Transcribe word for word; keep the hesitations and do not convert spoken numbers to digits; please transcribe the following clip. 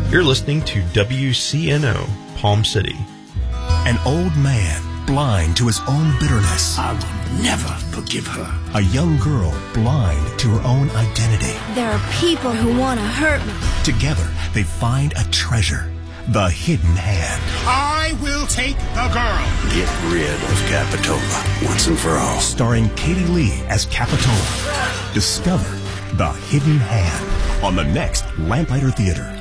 You're listening to W C N O, Palm City. An old man blind to his own bitterness. I will never forgive her. A young girl blind to her own identity. There are people who want to hurt me. Together, they find a treasure, the hidden hand. I will take the girl. Get rid of Capitola once and for all. Starring Katie Lee as Capitola. Discover the hidden hand on the next Lamplighter Theater.